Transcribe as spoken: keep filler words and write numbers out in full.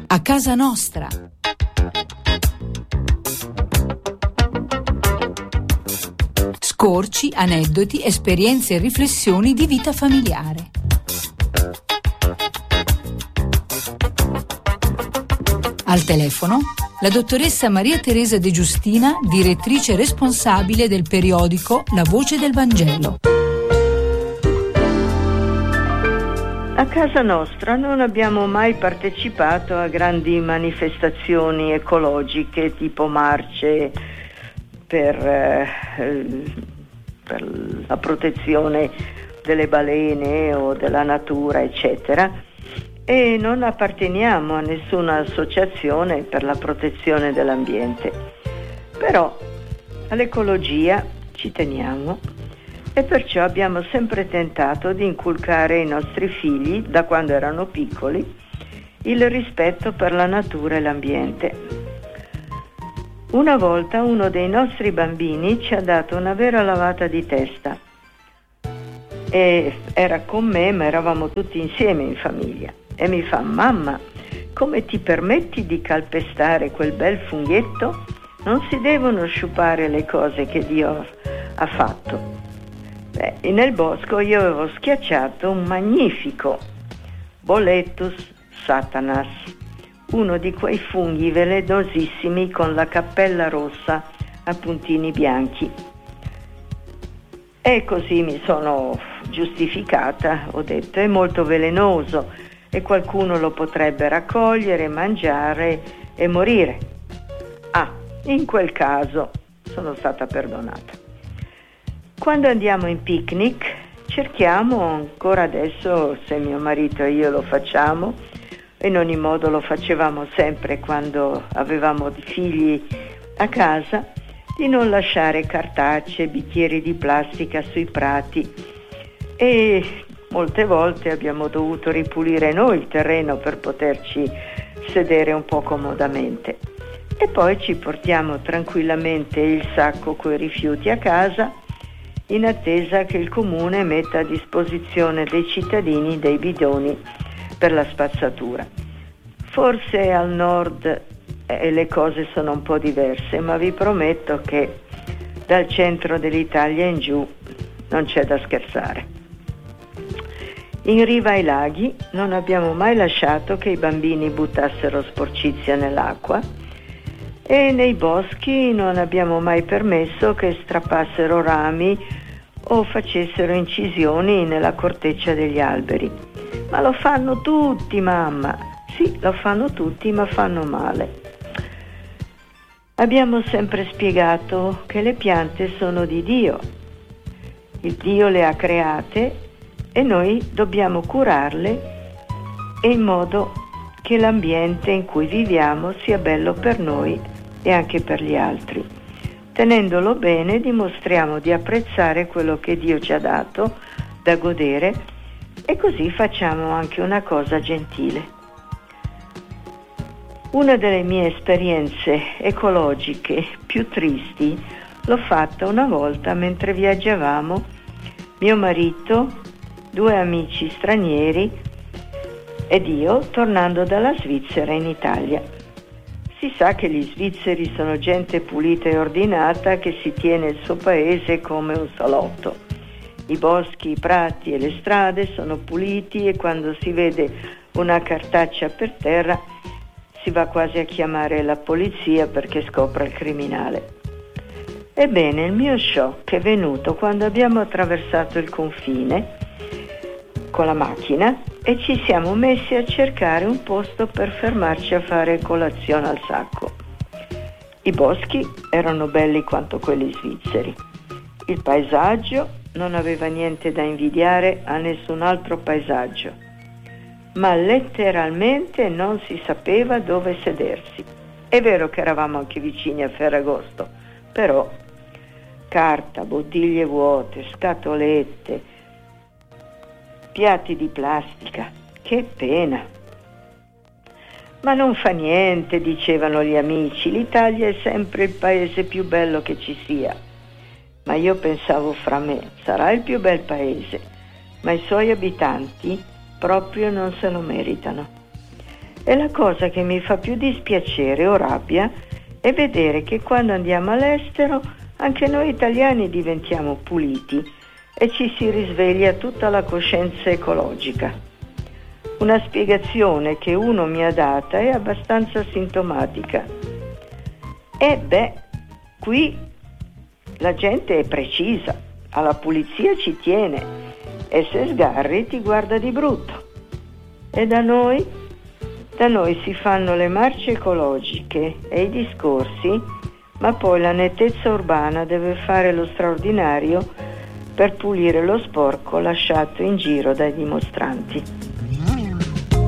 A casa nostra. Scorci, aneddoti, esperienze e riflessioni di vita familiare. Al telefono la dottoressa Maria Teresa De Giustina, direttrice responsabile del periodico La Voce del Vangelo. A casa nostra non abbiamo mai partecipato a grandi manifestazioni ecologiche tipo marce per, eh, per la protezione delle balene o della natura, eccetera, e non apparteniamo a nessuna associazione per la protezione dell'ambiente. Però all'ecologia ci teniamo. E perciò abbiamo sempre tentato di inculcare ai nostri figli, da quando erano piccoli, il rispetto per la natura e l'ambiente. Una volta uno dei nostri bambini ci ha dato una vera lavata di testa. E era con me, ma eravamo tutti insieme in famiglia. E mi fa: mamma, come ti permetti di calpestare quel bel funghetto? Non si devono sciupare le cose che Dio ha fatto. Beh, nel bosco io avevo schiacciato un magnifico Boletus satanas, uno di quei funghi velenosissimi con la cappella rossa a puntini bianchi. E così mi sono giustificata, ho detto: è molto velenoso e qualcuno lo potrebbe raccogliere, mangiare e morire. Ah, in quel caso sono stata perdonata. Quando andiamo in picnic cerchiamo, ancora adesso, se mio marito e io lo facciamo, in ogni modo lo facevamo sempre quando avevamo figli a casa, di non lasciare cartacee, bicchieri di plastica sui prati, e molte volte abbiamo dovuto ripulire noi il terreno per poterci sedere un po' comodamente. E poi ci portiamo tranquillamente il sacco coi rifiuti a casa, in attesa che il comune metta a disposizione dei cittadini dei bidoni per la spazzatura. Forse al nord eh, le cose sono un po' diverse, ma vi prometto che dal centro dell'Italia in giù non c'è da scherzare. In riva ai laghi non abbiamo mai lasciato che i bambini buttassero sporcizia nell'acqua, e nei boschi non abbiamo mai permesso che strappassero rami o facessero incisioni nella corteccia degli alberi. Ma lo fanno tutti, mamma. Sì, lo fanno tutti, ma fanno male. Abbiamo sempre spiegato che le piante sono di Dio. Il Dio le ha create e noi dobbiamo curarle in modo che l'ambiente in cui viviamo sia bello per noi e anche per gli altri. Tenendolo bene dimostriamo di apprezzare quello che Dio ci ha dato da godere, e così facciamo anche una cosa gentile. Una delle mie esperienze ecologiche più tristi l'ho fatta una volta mentre viaggiavamo, mio marito, due amici stranieri ed io, tornando dalla Svizzera in Italia. Si sa che gli svizzeri sono gente pulita e ordinata che si tiene il suo paese come un salotto. I boschi, i prati e le strade sono puliti, e quando si vede una cartaccia per terra si va quasi a chiamare la polizia perché scopra il criminale. Ebbene, il mio shock è venuto quando abbiamo attraversato il confine con la macchina e ci siamo messi a cercare un posto per fermarci a fare colazione al sacco. I boschi erano belli quanto quelli svizzeri. Il paesaggio non aveva niente da invidiare a nessun altro paesaggio, ma letteralmente non si sapeva dove sedersi. È vero che eravamo anche vicini a Ferragosto, però carta, bottiglie vuote, scatolette, piatti di plastica, che pena. Ma non fa niente, dicevano gli amici, l'Italia è sempre il paese più bello che ci sia. Ma io pensavo fra me, sarà il più bel paese, ma i suoi abitanti proprio non se lo meritano. E la cosa che mi fa più dispiacere o rabbia è vedere che quando andiamo all'estero anche noi italiani diventiamo puliti e ci si risveglia tutta la coscienza ecologica. Una spiegazione che uno mi ha data è abbastanza sintomatica. E beh, qui la gente è precisa, alla pulizia ci tiene e se sgarri ti guarda di brutto. E da noi? Da noi si fanno le marce ecologiche e i discorsi, ma poi la nettezza urbana deve fare lo straordinario per pulire lo sporco lasciato in giro dai dimostranti.